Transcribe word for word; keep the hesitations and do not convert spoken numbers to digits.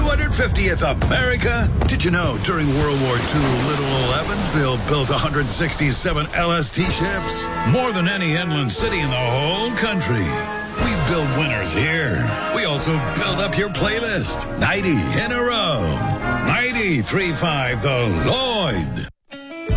hundred fiftieth America. Did you know during World War Two, little old Evansville built one hundred sixty-seven L S T ships? More than any inland city in the whole country. We build winners here. We also build up your playlist. ninety in a row. ninety-three point five The Lloyd.